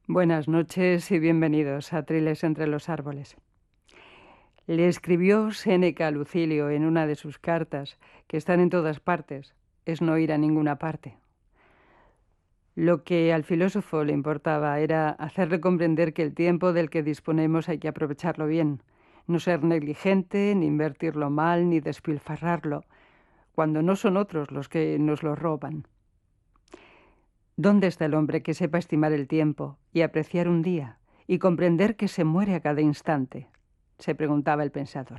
Buenas noches y bienvenidos a Triles entre los árboles. Le escribió Séneca a Lucilio en una de sus cartas, que están en todas partes, es no ir a ninguna parte. Lo que al filósofo le importaba era hacerle comprender que el tiempo del que disponemos hay que aprovecharlo bien, no ser negligente, ni invertirlo mal, ni despilfarrarlo, cuando no son otros los que nos lo roban. ¿Dónde está el hombre que sepa estimar el tiempo y apreciar un día y comprender que se muere a cada instante?, se preguntaba el pensador.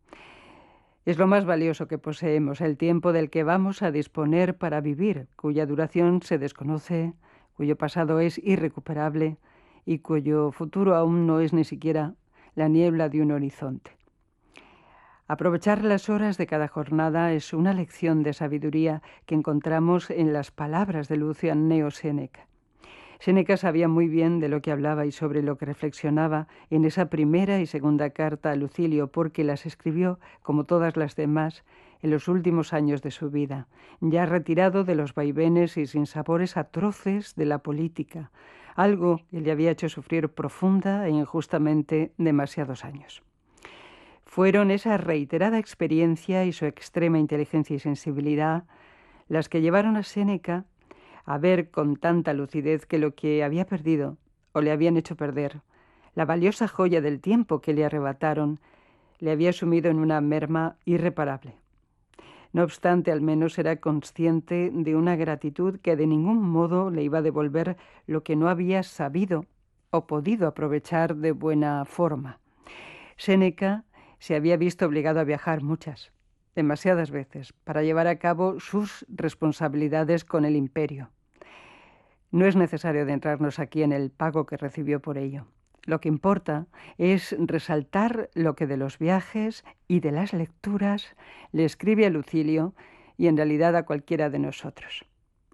Es lo más valioso que poseemos, el tiempo del que vamos a disponer para vivir, cuya duración se desconoce, cuyo pasado es irrecuperable y cuyo futuro aún no es ni siquiera la niebla de un horizonte. Aprovechar las horas de cada jornada es una lección de sabiduría que encontramos en las palabras de Lucian Neo Séneca. Séneca sabía muy bien de lo que hablaba y sobre lo que reflexionaba en esa primera y segunda carta a Lucilio, porque las escribió, como todas las demás, en los últimos años de su vida, ya retirado de los vaivenes y sinsabores atroces de la política, algo que le había hecho sufrir profunda e injustamente demasiados años. Fueron esa reiterada experiencia y su extrema inteligencia y sensibilidad las que llevaron a Séneca a ver con tanta lucidez que lo que había perdido, o le habían hecho perder, la valiosa joya del tiempo que le arrebataron, le había sumido en una merma irreparable. No obstante, al menos era consciente de una gratitud que de ningún modo le iba a devolver lo que no había sabido o podido aprovechar de buena forma. Séneca se había visto obligado a viajar demasiadas veces, para llevar a cabo sus responsabilidades con el imperio. No es necesario adentrarnos aquí en el pago que recibió por ello. Lo que importa es resaltar lo que de los viajes y de las lecturas le escribe a Lucilio y en realidad a cualquiera de nosotros.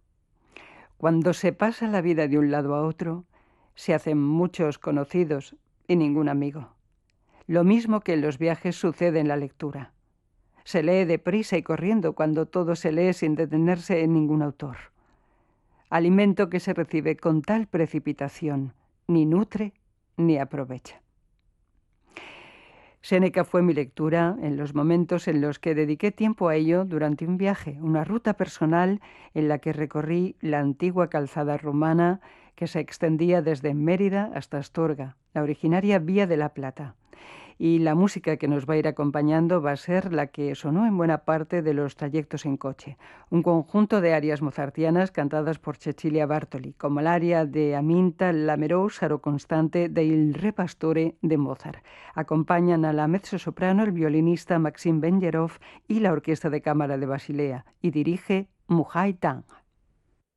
Cuando se pasa la vida de un lado a otro, se hacen muchos conocidos y ningún amigo. Lo mismo que en los viajes sucede en la lectura. Se lee deprisa y corriendo cuando todo se lee sin detenerse en ningún autor. Alimento que se recibe con tal precipitación, ni nutre ni aprovecha. Séneca fue mi lectura en los momentos en los que dediqué tiempo a ello durante un viaje, una ruta personal en la que recorrí la antigua calzada romana que se extendía desde Mérida hasta Astorga, la originaria Vía de la Plata. Y la música que nos va a ir acompañando va a ser la que sonó en buena parte de los trayectos en coche. Un conjunto de arias mozartianas cantadas por Cecilia Bartoli, como el aria de Aminta Lamerose, aro constante de Il Re Pastore de Mozart. Acompañan a la mezzosoprano el violinista Maxim Benjerov y la Orquesta de Cámara de Basilea, y dirige Mujay Tang.